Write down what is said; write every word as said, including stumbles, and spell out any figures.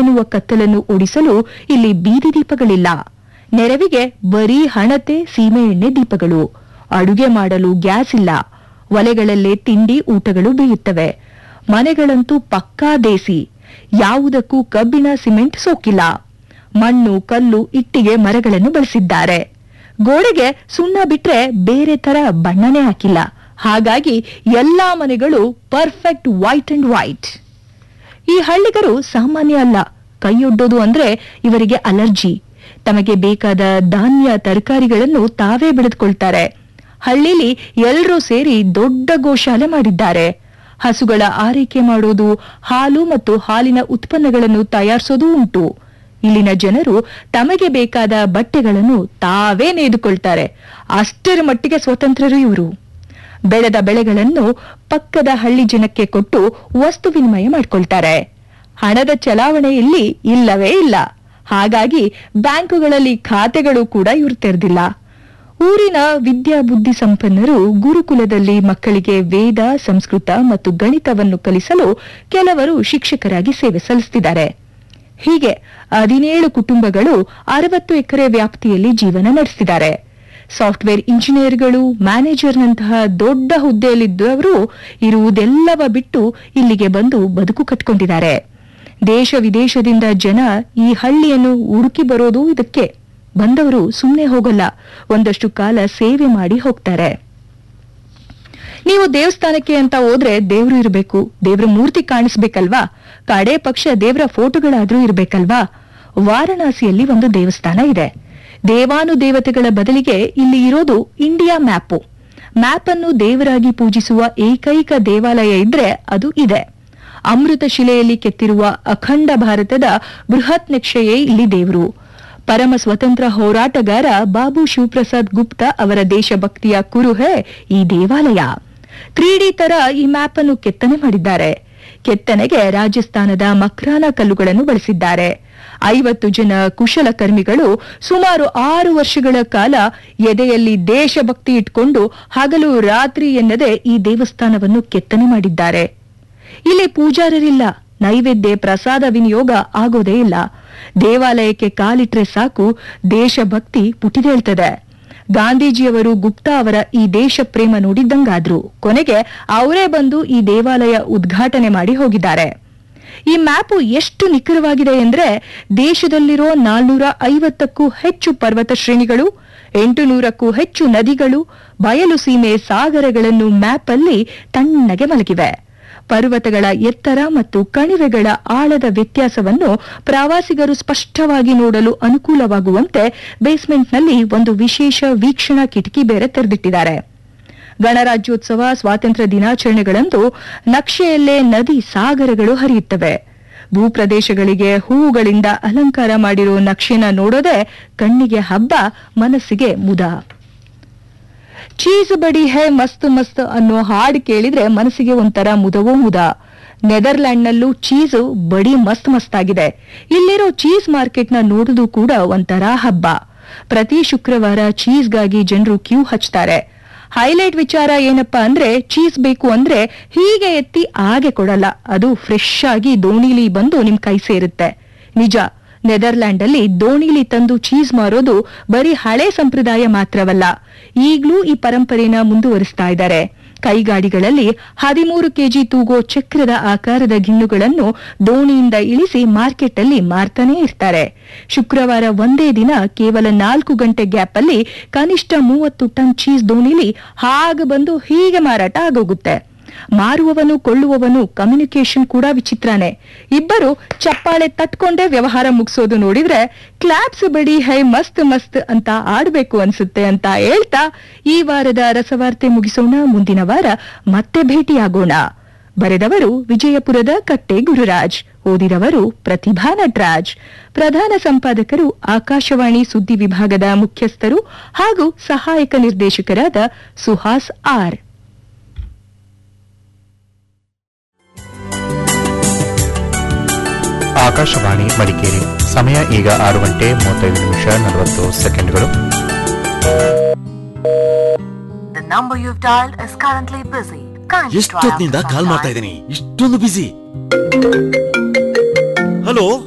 ಸಾವಿರೆನ್ನುವ ಕತ್ತಲನ್ನು ಓಡಿಸಲು ಇಲ್ಲಿ ಬೀದಿ ದೀಪಗಳಿಲ್ಲ. ನೆರವಿಗೆ ಬರೀ ಹಣತೆ ಸೀಮೆ ಎಣ್ಣೆ ದೀಪಗಳು. ಅಡುಗೆ ಮಾಡಲು ಗ್ಯಾಸ್ ಇಲ್ಲ. ಒಲೆಗಳಲ್ಲೇ ತಿಂಡಿ ಊಟಗಳು ಬೇಯುತ್ತವೆ. ಮನೆಗಳಂತೂ ಪಕ್ಕಾ ದೇಸಿ. ಯಾವುದಕ್ಕೂ ಕಬ್ಬಿಣ ಸಿಮೆಂಟ್ ಸೋಕಿಲ್ಲ. ಮಣ್ಣು, ಕಲ್ಲು, ಇಟ್ಟಿಗೆ, ಮರಗಳನ್ನು ಬಳಸಿದ್ದಾರೆ. ಗೋಡೆಗೆ ಸುಣ್ಣ ಬಿಟ್ರೆ ಬೇರೆ ತರ ಬಣ್ಣನೇ ಹಾಕಿಲ್ಲ. ಹಾಗಾಗಿ ಎಲ್ಲಾ ಮನೆಗಳು ಪರ್ಫೆಕ್ಟ್ ವೈಟ್ ಅಂಡ್ ವೈಟ್. ಈ ಹಳ್ಳಿಗರು ಸಾಮಾನ್ಯ ಅಲ್ಲ. ಕೈಯೊಡ್ಡೋದು ಅಂದ್ರೆ ಇವರಿಗೆ ಅಲರ್ಜಿ. ತಮಗೆ ಬೇಕಾದ ಧಾನ್ಯ, ತರಕಾರಿಗಳನ್ನು ತಾವೇ ಬೆಳೆದುಕೊಳ್ತಾರೆ. ಹಳ್ಳಿಲಿ ಎಲ್ಲರೂ ಸೇರಿ ದೊಡ್ಡ ಗೋಶಾಲೆ ಮಾಡಿದ್ದಾರೆ. ಹಸುಗಳ ಆರೈಕೆ ಮಾಡೋದು, ಹಾಲು ಮತ್ತು ಹಾಲಿನ ಉತ್ಪನ್ನಗಳನ್ನು ತಯಾರಿಸೋದು ಉಂಟು. ಇಲ್ಲಿನ ಜನರು ತಮಗೆ ಬೇಕಾದ ಬಟ್ಟೆಗಳನ್ನು ತಾವೇ ನೇಯ್ದುಕೊಳ್ತಾರೆ. ಅಷ್ಟರ ಮಟ್ಟಿಗೆ ಸ್ವತಂತ್ರರು ಇವರು. ಬೆಳೆದ ಬೆಳೆಗಳನ್ನು ಪಕ್ಕದ ಹಳ್ಳಿ ಜನಕ್ಕೆ ಕೊಟ್ಟು ವಸ್ತು ವಿನಿಮಯ ಮಾಡಿಕೊಳ್ತಾರೆ. ಹಣದ ಚಲಾವಣೆ ಇಲ್ಲಿ ಇಲ್ಲವೇ ಇಲ್ಲ. ಹಾಗಾಗಿ ಬ್ಯಾಂಕುಗಳಲ್ಲಿ ಖಾತೆಗಳು ಕೂಡ ಇವರು ತೆರೆದಿಲ್ಲ. ಊರಿನ ವಿದ್ಯಾಬುದ್ಧಿ ಸಂಪನ್ನರು ಗುರುಕುಲದಲ್ಲಿ ಮಕ್ಕಳಿಗೆ ವೇದ, ಸಂಸ್ಕೃತ ಮತ್ತು ಗಣಿತವನ್ನು ಕಲಿಸಲು ಕೆಲವರು ಶಿಕ್ಷಕರಾಗಿ ಸೇವೆ ಸಲ್ಲಿಸುತ್ತಿದ್ದಾರೆ. ಹೀಗೆ ಹದಿನೇಳು ಕುಟುಂಬಗಳು ಅರವತ್ತು ಎಕರೆ ವ್ಯಾಪ್ತಿಯಲ್ಲಿ ಜೀವನ ನಡೆಸಿದ್ದಾರೆ. ಸಾಫ್ಟ್ವೇರ್ ಇಂಜಿನಿಯರ್ಗಳು, ಮ್ಯಾನೇಜರ್ನಂತಹ ದೊಡ್ಡ ಹುದ್ದೆಯಲ್ಲಿದ್ದವರು ಇರುವುದೆಲ್ಲವ ಬಿಟ್ಟು ಇಲ್ಲಿಗೆ ಬಂದು ಬದುಕು ಕಟ್ಟಿಕೊಂಡಿದ್ದಾರೆ. ದೇಶ ವಿದೇಶದಿಂದ ಜನ ಈ ಹಳ್ಳಿಯನ್ನು ಹುಡುಕಿ ಬರೋದು ಇದಕ್ಕೆ. ಬಂದವರು ಸುಮ್ಮನೆ ಹೋಗಲ್ಲ, ಒಂದಷ್ಟು ಕಾಲ ಸೇವೆ ಮಾಡಿ ಹೋಗ್ತಾರೆ. ನೀವು ದೇವಸ್ಥಾನಕ್ಕೆ ಅಂತ ಹೋದ್ರೆ ದೇವ್ರು ಇರಬೇಕು, ದೇವ್ರ ಮೂರ್ತಿ ಕಾಣಿಸ್ಬೇಕಲ್ವಾ? ಕಡೆ ಪಕ್ಷ ದೇವರ ಫೋಟೋಗಳಾದ್ರೂ ಇರಬೇಕಲ್ವಾ? ವಾರಣಾಸಿಯಲ್ಲಿ ಒಂದು ದೇವಸ್ಥಾನ ಇದೆ. ದೇವಾನುದೇವತೆಗಳ ಬದಲಿಗೆ ಇಲ್ಲಿ ಇರೋದು ಇಂಡಿಯಾ ಮ್ಯಾಪು. ಮ್ಯಾಪ್ ಅನ್ನು ದೇವರಾಗಿ ಪೂಜಿಸುವ ಏಕೈಕ ದೇವಾಲಯ ಇದ್ರೆ ಅದು ಇದೆ. ಅಮೃತ ಶಿಲೆಯಲ್ಲಿ ಕೆತ್ತಿರುವ ಅಖಂಡ ಭಾರತದ ಬೃಹತ್ ನಕ್ಷೆಯೇ ಇಲ್ಲಿ ದೇವರು. ಪರಮ ಸ್ವತಂತ್ರ ಹೋರಾಟಗಾರ ಬಾಬು ಶಿವಪ್ರಸಾದ್ ಗುಪ್ತಾ ಅವರ ದೇಶಭಕ್ತಿಯ ಕುರುಹೆ ಈ ದೇವಾಲಯ. ತ್ರೀ ಡಿ ತರ ಈ ಮ್ಯಾಪ್ ಅನ್ನು ಕೆತ್ತನೆ ಮಾಡಿದ್ದಾರೆ. ಕೆತ್ತನೆಗೆ ರಾಜಸ್ಥಾನದ ಮಕ್ರಾನ ಕಲ್ಲುಗಳನ್ನು ಬಳಸಿದ್ದಾರೆ. ಐವತ್ತು ಜನ ಕುಶಲಕರ್ಮಿಗಳು ಸುಮಾರು ಆರು ವರ್ಷಗಳ ಕಾಲ ಎದೆಯಲ್ಲಿ ದೇಶಭಕ್ತಿ ಇಟ್ಕೊಂಡು ಹಗಲು ರಾತ್ರಿ ಎನ್ನದೆ ಈ ದೇವಸ್ಥಾನವನ್ನು ಕೆತ್ತನೆ ಮಾಡಿದ್ದಾರೆ. ಇಲ್ಲಿ ಪೂಜಾರರಿಲ್ಲ. ನೈವೇದ್ಯ, ಪ್ರಸಾದ ವಿನಿಯೋಗ ಆಗೋದೇ ಇಲ್ಲ. ದೇವಾಲಯಕ್ಕೆ ಕಾಲಿಟ್ರೆ ಸಾಕು ದೇಶಭಕ್ತಿ ಪುಟಿದೇಳ್ತದೆ. ಗಾಂಧೀಜಿಯವರು ಗುಪ್ತಾ ಅವರ ಈ ದೇಶ ಪ್ರೇಮ ನೋಡಿದ್ದಂಗಾದ್ರು. ಕೊನೆಗೆ ಅವರೇ ಬಂದು ಈ ದೇವಾಲಯ ಉದ್ಘಾಟನೆ ಮಾಡಿ ಹೋಗಿದ್ದಾರೆ. ಈ ಮ್ಯಾಪು ಎಷ್ಟು ನಿಖರವಾಗಿದೆ ಎಂದ್ರೆ ದೇಶದಲ್ಲಿರೋ ನಾಲ್ನೂರ ಐವತ್ತಕ್ಕೂ ಹೆಚ್ಚು ಪರ್ವತ ಶ್ರೇಣಿಗಳು, ಎಂಟು ನೂರಕ್ಕೂ ಹೆಚ್ಚು ನದಿಗಳು, ಬಯಲು ಸೀಮೆ, ಸಾಗರಗಳನ್ನು ಮ್ಯಾಪ್ ಅಲ್ಲಿ ತಣ್ಣಗೆ ಮಲಗಿವೆ. ಪರ್ವತಗಳ ಎತ್ತರ ಮತ್ತು ಕಣಿವೆಗಳ ಆಳದ ವ್ಯತ್ಯಾಸವನ್ನು ಪ್ರವಾಸಿಗರು ಸ್ಪಷ್ಟವಾಗಿ ನೋಡಲು ಅನುಕೂಲವಾಗುವಂತೆ ಬೇಸ್ಮೆಂಟ್ನಲ್ಲಿ ಒಂದು ವಿಶೇಷ ವೀಕ್ಷಣಾ ಕಿಟಕಿ ಬೇರೆ ತೆರೆದಿಟ್ಟಿದ್ದಾರೆ. ಗಣರಾಜ್ಯೋತ್ಸವ, ಸ್ವಾತಂತ್ರ್ಯ ದಿನಾಚರಣೆಗಳಂದು ನಕ್ಷೆಯಲ್ಲೇ ನದಿ, ಸಾಗರಗಳು ಹರಿಯುತ್ತವೆ. ಭೂಪ್ರದೇಶಗಳಿಗೆ ಹೂವುಗಳಿಂದ ಅಲಂಕಾರ ಮಾಡಿರೋ ನಕ್ಷೆನ ನೋಡೋದೇ ಕಣ್ಣಿಗೆ ಹಬ್ಬ, ಮನಸ್ಸಿಗೆ ಮುದ. ಚೀಸ್ ಬಡಿ ಹೇ ಮಸ್ತ್ ಮಸ್ತ್ ಅನ್ನೋ ಹಾಡು ಕೇಳಿದ್ರೆ ಮನಸ್ಸಿಗೆ ಒಂಥರ ಮುದವೋ ಮುದ. ನೆದರ್ಲ್ಯಾಂಡ್ನಲ್ಲೂ ಚೀಸ್ ಬಡಿ ಮಸ್ತ್ ಮಸ್ತ್ ಆಗಿದೆ. ಇಲ್ಲಿರೋ ಚೀಸ್ ಮಾರ್ಕೆಟ್ನ ನೋಡುವುದು ಕೂಡ ಒಂಥರ ಹಬ್ಬ. ಪ್ರತಿ ಶುಕ್ರವಾರ ಚೀಸ್ಗಾಗಿ ಜನರು ಕ್ಯೂ ಹಚ್ತಾರೆ. ಹೈಲೈಟ್ ವಿಚಾರ ಏನಪ್ಪಾ ಅಂದ್ರೆ ಚೀಸ್ ಬೇಕು ಅಂದ್ರೆ ಹೀಗೆ ಎತ್ತಿ ಹಾಗೆ ಕೊಡಲ್ಲ. ಅದು ಫ್ರೆಶ್ ಆಗಿ ದೋಣಿಲಿ ಬಂದು ನಿಮ್ ಕೈ ಸೇರುತ್ತೆ. ನಿಜ, ನೆದರ್ಲ್ಯಾಂಡ್ ಅಲ್ಲಿ ದೋಣಿಲಿ ತಂದು ಚೀಸ್ ಮಾರೋದು ಬರೀ ಹಳೆ ಸಂಪ್ರದಾಯ ಮಾತ್ರವಲ್ಲ, ಈಗ್ಲೂ ಈ ಪರಂಪರೆನ ಮುಂದುವರಿಸ್ತಾ ಇದ್ದಾರೆ. ಕೈಗಾಡಿಗಳಲ್ಲಿ ಹದಿಮೂರು ಕೆಜಿ ತೂಗೋ ಚಕ್ರದ ಆಕಾರದ ಗಿಣ್ಣುಗಳನ್ನು ದೋಣಿಯಿಂದ ಇಳಿಸಿ ಮಾರ್ಕೆಟ್ ಅಲ್ಲಿ ಮಾರ್ತಾನೇ ಇರ್ತಾರೆ. ಶುಕ್ರವಾರ ಒಂದೇ ದಿನ ಕೇವಲ ನಾಲ್ಕು ಗಂಟೆ ಗ್ಯಾಪ್ ಅಲ್ಲಿ ಕನಿಷ್ಠ ಮೂವತ್ತು ಟನ್ ಚೀಸ್ ದೋಣಿಲಿ ಹಾಗೆ ಬಂದು ಹೀಗೆ ಮಾರಾಟ ಆಗೋಗುತ್ತೆ. ಮಾರುವವನು ಕೊಳ್ಳುವವನು ಕಮ್ಯುನಿಕೇಶನ್ ಕೂಡ ವಿಚಿತ್ರನೇ. ಇಬ್ಬರು ಚಪ್ಪಾಳೆ ತಟ್ಕೊಂಡೇ ವ್ಯವಹಾರ ಮುಗಿಸೋದು ನೋಡಿದ್ರೆ ಕ್ಲಾಪ್ಸ್ ಬಡಿ ಹೈ ಮಸ್ತ್ ಮಸ್ತ್ ಅಂತ ಆಡ್ಬೇಕು ಅನ್ಸುತ್ತೆ ಅಂತ ಹೇಳ್ತಾ ಈ ವಾರದ ರಸವಾರ್ತೆ ಮುಗಿಸೋಣ. ಮುಂದಿನ ವಾರ ಮತ್ತೆ ಭೇಟಿಯಾಗೋಣ. ಬರೆದವರು ವಿಜಯಪುರದ ಕಟ್ಟೆ ಗುರುರಾಜ್, ಓದಿದವರು ಪ್ರತಿಭಾ ನಟರಾಜ್. ಪ್ರಧಾನ ಸಂಪಾದಕರು ಆಕಾಶವಾಣಿ ಸುದ್ದಿ ವಿಭಾಗದ ಮುಖ್ಯಸ್ಥರು ಹಾಗೂ ಸಹಾಯಕ ನಿರ್ದೇಶಕರಾದ ಸುಹಾಸ್ ಆರ್. ಆಕಾಶವಾಣಿ ಮಡಿಕೇರಿ. ಸಮಯ ಈಗ ಆರು ಗಂಟೆ ಮೂವತ್ತೈದು ನಿಮಿಷ ನಲವತ್ತು ಸೆಕೆಂಡ್ಗಳು. ಎಷ್ಟೊತ್ತಿನಿಂದ ಕಾಲ್ ಮಾಡ್ತಾ ಇದ್ದೀನಿ, ಇಷ್ಟೊಂದು ಬಿಸಿ. ಹಲೋ